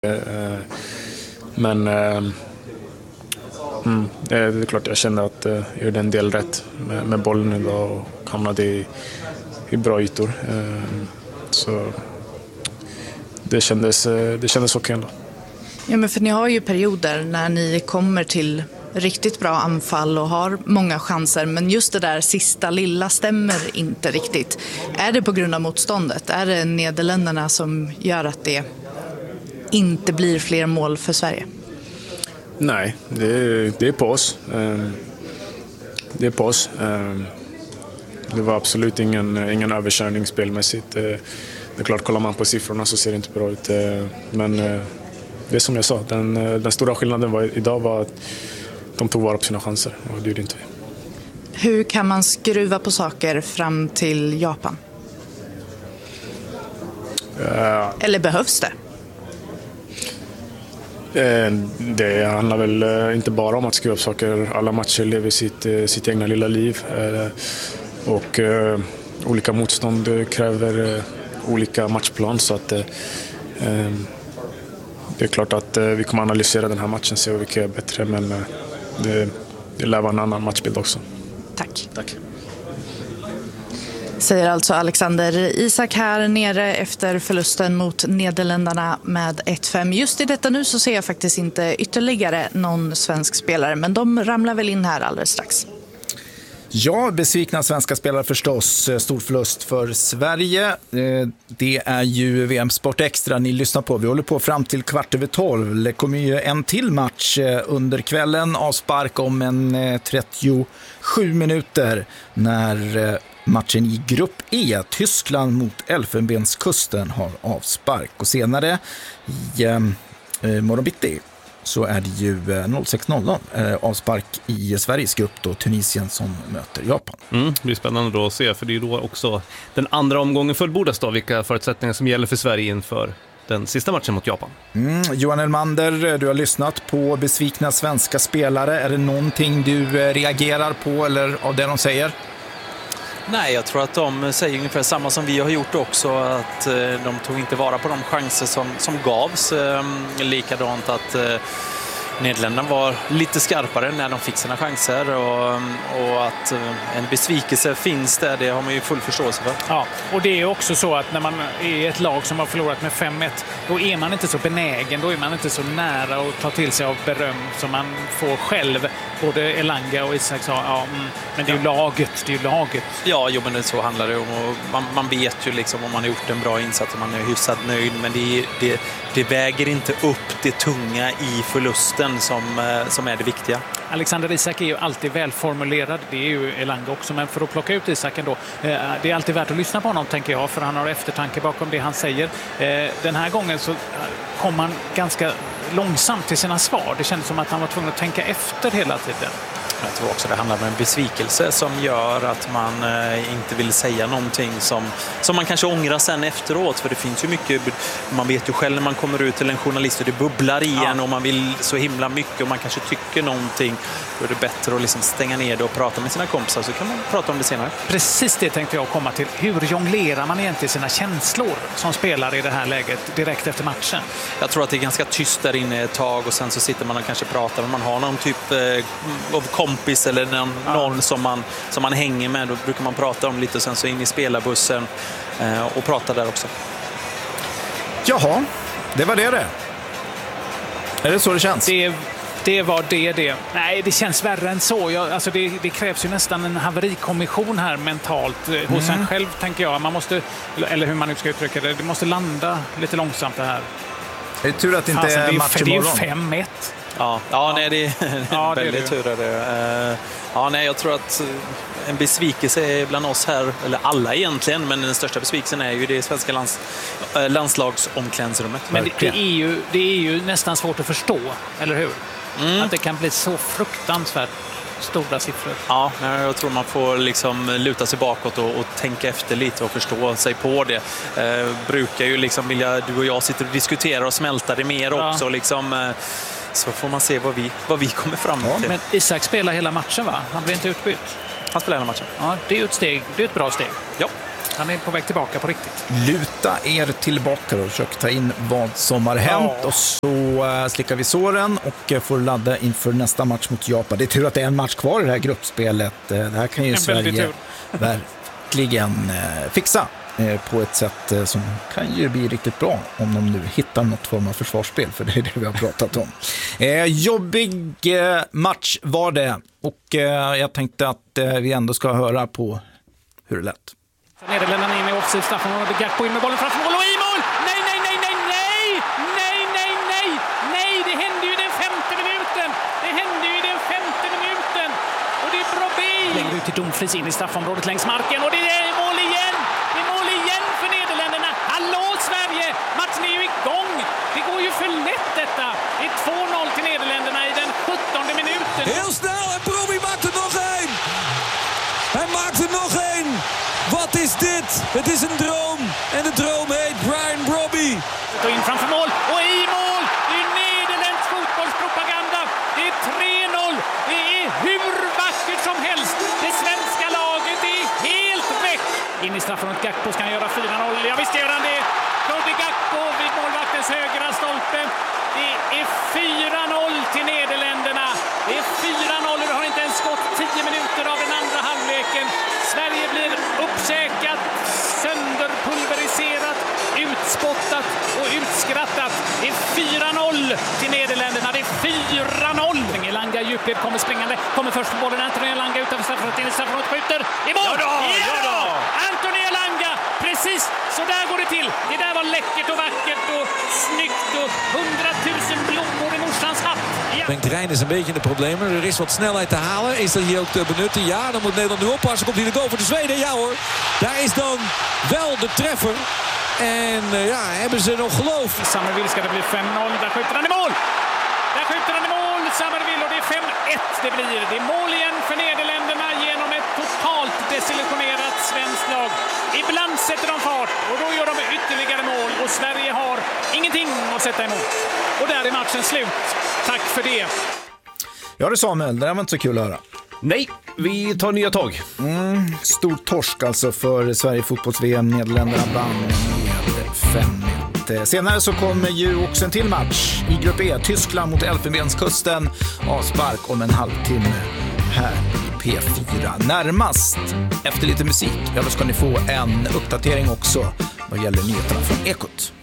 Men det är klart jag kände att jag gjorde en del rätt med bollen idag och hamnade i bra ytor. Så det kändes okej ändå. Ja, men för ni har ju perioder när ni kommer till riktigt bra anfall och har många chanser, men just det där sista lilla stämmer inte riktigt. Är det på grund av motståndet? Är det Nederländerna som gör att det inte blir fler mål för Sverige? Nej, det är på oss. Det är på oss. Det var absolut ingen överkörning spelmässigt. Det är klart, kollar man på siffrorna så ser det inte bra ut. Men det är som jag sa, den stora skillnaden idag var att de tog vara på sina chanser och det gjorde inte vi. Hur kan man skruva på saker fram till Japan? Eller behövs det? Det handlar väl inte bara om att skruva på saker. Alla matcher lever sitt egna lilla liv. Och olika motstånd kräver olika matchplan. Så att det är klart att vi kommer analysera den här matchen och se vilka är bättre. Men det lär vara en annan matchbild också. Tack. Säger alltså Alexander Isak här nere efter förlusten mot Nederländerna med 1-5. Just i detta nu så ser jag faktiskt inte ytterligare någon svensk spelare, men de ramlar väl in här alldeles strax. Ja, besvikna svenska spelare förstås. Stor förlust för Sverige. Det är ju VM Sport Extra ni lyssnar på. Vi håller på fram till 11:15. Det kommer ju en till match under kvällen. Avspark om en 37 minuter när matchen i grupp E, Tyskland mot Elfenbenskusten, har avspark. Och senare i morgon bitti så är det ju 06:00 avspark i Sveriges grupp då, Tunisien som möter Japan. Det blir spännande då att se, för det är ju då också den andra omgången fullbordas då, vilka förutsättningar som gäller för Sverige inför den sista matchen mot Japan. Johan Elmander, du har lyssnat på besvikna svenska spelare. Är det någonting du reagerar på eller av det de säger? Nej, jag tror att de säger ungefär samma som vi har gjort också, att de tog inte vara på de chanser som gavs. Likadant att Nederländerna var lite skarpare när de fick sina chanser och att en besvikelse finns där, det har man ju full förståelse för. Ja, och det är också så att när man är ett lag som har förlorat med 5-1, då är man inte så benägen, då är man inte så nära att ta till sig av beröm som man får själv. Både Elanga och Isak sa, men det är ju laget. Ja, men så handlar det om. Och man vet ju liksom om man har gjort en bra insats och man är hyfsat nöjd, men det väger inte upp det tunga i förlusten som är det viktiga. Alexander Isak är ju alltid välformulerad, det är ju Elanga också, men för att plocka ut Isak ändå, det är alltid värt att lyssna på honom, tänker jag, för han har eftertanke bakom det han säger. Den här gången så kom han ganska långsamt till sina svar. Det kändes som att han var tvungen att tänka efter hela tiden. Jag tror också det handlar om en besvikelse som gör att man inte vill säga någonting som man kanske ångrar sen efteråt. För det finns ju mycket, man vet ju själv när man kommer ut till en journalist och det bubblar igen och man vill så himla mycket och man kanske tycker någonting. Då är det bättre att liksom stänga ner det och prata med sina kompisar, så kan man prata om det senare. Precis det tänkte jag komma till. Hur jonglerar man egentligen sina känslor som spelare i det här läget direkt efter matchen? Jag tror att det är ganska tyst där inne ett tag och sen så sitter man och kanske pratar, men man har någon typ av kompis eller någon som man hänger med, då brukar man prata om lite och sen så in i spelarbussen och prata där också. Jaha, det var det. Är det så det känns? Det var det. Nej, det känns värre än så. Alltså det krävs ju nästan en haverikommission här mentalt hos en själv, tänker jag. Man måste, eller hur man nu ska uttrycka det, måste landa lite långsamt det här. Är det tur att det inte är match imorgon? Det är ju 5-1. Nej, det är väldigt tur. Jag tror att en besvikelse är bland oss här, eller alla egentligen, men den största besvikelsen är ju det svenska landslagsomklädningsrummet. Men det är ju nästan svårt att förstå, eller hur? Att det kan bli så fruktansvärt stora siffror. Ja, jag tror man får liksom luta sig bakåt och tänka efter lite och förstå sig på det. Brukar ju liksom vilja, du och jag sitter och diskuterar och smälta det mer också liksom. Så får man se vad vi kommer fram till. Men Isak spelar hela matchen, va? Han blir inte utbytt. Han spelar hela matchen. Ja, det är ju ett steg. Det är ett bra steg. Ja. Han är på väg tillbaka på riktigt. Luta er tillbaka och försök ta in vad som har hänt. Och så slickar vi såren och får ladda inför nästa match mot Japan. Det är tur att det är en match kvar i det här gruppspelet. Det här kan ju Sverige verkligen fixa på ett sätt som kan ju bli riktigt bra om de nu hittar något form av försvarsspel, för det är det vi har pratat om. Jobbig match var det, och jag tänkte att vi ändå ska höra på hur det lät. Nederländerna in i offside, straffområdet, Gakpo in med bollen framför mål och i mål! Nej! Det hände ju i den 5:e minuten! Och det är Brobbey! Längre ut till Dumfries in i straffområdet längs marken, och det är mål igen! Det är mål igen för Nederländerna! Hallå Sverige! Matchen är ju igång! Det går ju för lätt detta! Det är 2-0 till Nederländerna i den 17:e minuten. Heel snel en Brobbey maakt er nog één! Hij maakt er nog één! Wat is dit? Het is een droom. En de droom heet Brian Brobbey. In framför mål och i mål. Det är Nederländs fotbollspropaganda. Det är 3-0. Det är hur vackert som helst. Det svenska laget är helt väck. In i straffområdet, Gakpo ska göra 4-0. Ja, visst gör han det. Cody Gakpo vid målvaktens högra stolpe. Det är 4-0 till Nederländerna. Det är 4-0 och det har inte ens gått 10 minuter av den andra halvleken. Sverige blir uppkäkat, sönderpulveriserat, utspottat och utskrattat. Det är 4-0 till Nederländerna. Det är 4-0. Elanga djupled kommer springande, kommer först på bollen. Anthony Elanga utanför straffområdet, in i straffområdet, skjuter i mål! Ja då! Anthony Elanga, precis så där går det till. Det där var läckert och vackert och snyggt och 100 000 blommor i morsans hatt. Ja. Bengt Rijn is een beetje in de problemen. Er is wat snelheid te halen. Is dat hier ook te benutten? Ja, dan moet Nederland nu oppassen. Komt hier de goal voor de Zweden? Ja hoor. Daar is dan wel de treffer. En ja, hebben ze nog geloof. Summerville ska det bli 5-0. Där skjuter han i mål! Summerville, och det är 5-1 det blir. Det är mål igen för Nederländerna genom ett totalt desillusionerat svenskt lag. Ibland sätter de fart och då gör de ytterligare mål och Sverige har ingenting att sätta emot. Och där är matchen slut. Tack för det. Ja du Samuel, det var inte så kul att höra. Nej, vi tar nya tag. Stor torsk alltså för Sverige fotbolls-VM. Nederländerna vann med 5-1. Senare så kommer ju också en till match i grupp E. Tyskland mot Elfenbenskusten. Avspark om en halvtimme här i P4. Närmast efter lite musik, ja då ska ni få en uppdatering också vad gäller nyheterna från Ekot.